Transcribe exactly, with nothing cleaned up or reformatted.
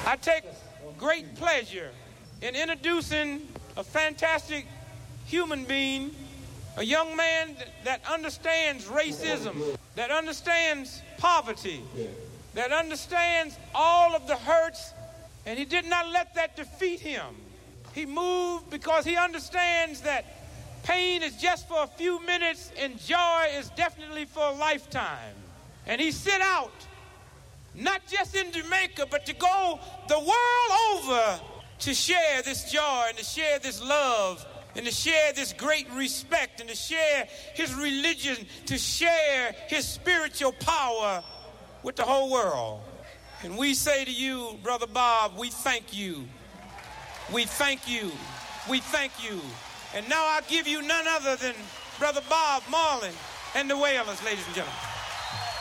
I take great pleasure in introducing a fantastic human being, a young man that understands racism, that understands poverty, that understands all of the hurts, and he did not let that defeat him. He moved because he understands that pain is just for a few minutes and joy is definitely for a lifetime. And he set out, not just in Jamaica, but to go the world over to share this joy and to share this love and to share this great respect and to share his religion, to share his spiritual power with the whole world. And we say to you, Brother Bob, we thank you. We thank you. We thank you. And now I give you none other than Brother Bob Marley and the Wailers, ladies and gentlemen.